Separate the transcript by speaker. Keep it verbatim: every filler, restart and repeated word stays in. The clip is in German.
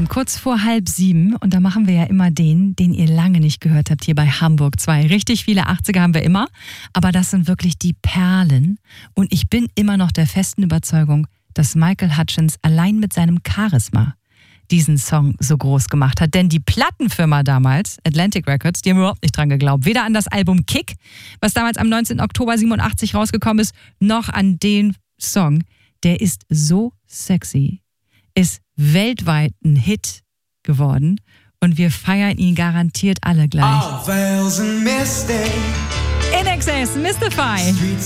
Speaker 1: ähm, kurz vor halb sieben und da machen wir ja immer den, den ihr lange nicht gehört habt hier bei Hamburg zwei. Richtig viele achtziger haben wir immer, aber das sind wirklich die Perlen und ich bin immer noch der festen Überzeugung, dass Michael Hutchence allein mit seinem Charisma diesen Song so groß gemacht hat. Denn die Plattenfirma damals, Atlantic Records, die haben überhaupt nicht dran geglaubt. Weder an das Album Kick, was damals am neunzehnten Oktober siebenundachtzig rausgekommen ist, noch an den Song. Der ist so sexy, ist weltweit ein Hit geworden und wir feiern ihn garantiert alle gleich. In Excess, Mystify.